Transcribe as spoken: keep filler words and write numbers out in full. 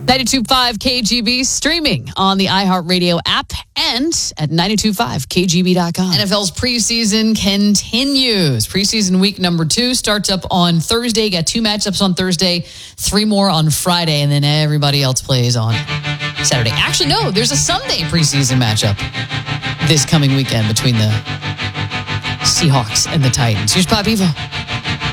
ninety-two point five K G B streaming on the iHeartRadio app and at nine two five K G B dot com. N F L's preseason continues. Preseason week number two starts up on Thursday. Got two matchups on Thursday, three more on Friday, and then everybody else plays on Saturday. Actually, no, there's a Sunday preseason matchup this coming weekend between the Seahawks and the Titans. Here's Pop Evo.